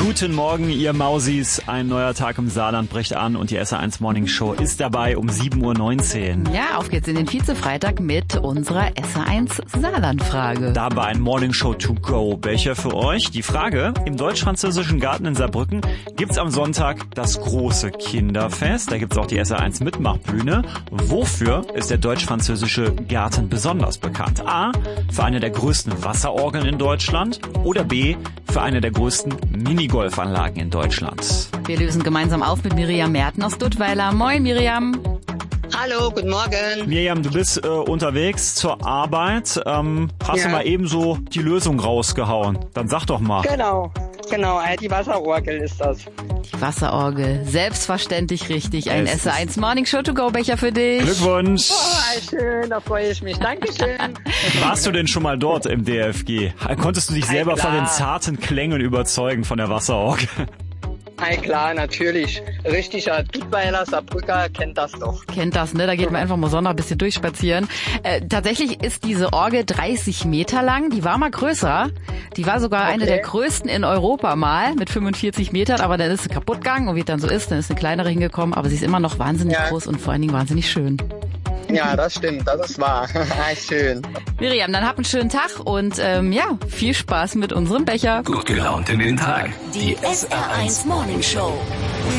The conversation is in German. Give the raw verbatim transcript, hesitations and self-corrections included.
Guten Morgen, ihr Mausis. Ein neuer Tag im Saarland bricht an und die S R eins Morning Show ist dabei um sieben Uhr neunzehn. Ja, auf geht's in den Vize-Freitag mit unserer S R eins Saarland-Frage. Dabei ein Morning Show to go Becher für euch. Die Frage: Im Deutsch-Französischen Garten in Saarbrücken gibt's am Sonntag das große Kinderfest. Da gibt's auch die S R eins Mitmachbühne. Wofür ist der Deutsch-Französische Garten besonders bekannt? A. Für eine der größten Wasserorgeln in Deutschland oder B. für eine der größten Minigolfanlagen in Deutschland. Wir lösen gemeinsam auf mit Miriam Merten aus Duttweiler. Moin, Miriam. Hallo, guten Morgen. Miriam, du bist äh, unterwegs zur Arbeit. Ähm, hast Ja. du mal eben so die Lösung rausgehauen? Dann sag doch mal. Genau, genau, äh, die Wasserorgel ist das. Die Wasserorgel. Selbstverständlich richtig. Ein Es S R eins Morning Show to go Becher für dich. Glückwunsch. Oh, schön, da freue ich mich. Dankeschön. Warst du denn schon mal dort im D F G? Konntest du dich Na selber von klar. den zarten Klängen überzeugen von der Wasserorgel? Na klar, natürlich. Richtiger Duttweiler Saarbrücker kennt das doch. Kennt das, ne? Da geht man einfach mal Sonntag ein bisschen durchspazieren. Äh, tatsächlich ist diese Orgel dreißig Meter lang. Die war mal größer. Die war sogar eine Okay. der größten in Europa mal mit fünfundvierzig Metern. Aber dann ist sie kaputt gegangen und wie es dann so ist, dann ist eine kleinere hingekommen. Aber sie ist immer noch wahnsinnig Ja. groß und vor allen Dingen wahnsinnig schön. Ja, das stimmt, das ist wahr. Schön. Miriam, dann hab einen schönen Tag und ähm, ja, viel Spaß mit unserem Becher. Gut gelaunt in den Tag. Die S R eins Morning Show.